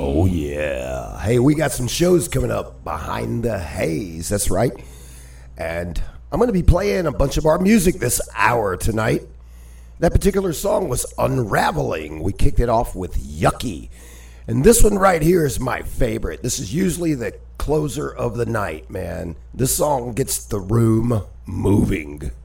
Oh, yeah. Hey, we got some shows coming up behind the haze. That's right. And I'm going to be playing a bunch of our music this hour tonight. That particular song was Unraveling. We kicked it off with Yucky. And this one right here is my favorite. This is usually the closer of the night, man. This song gets the room moving.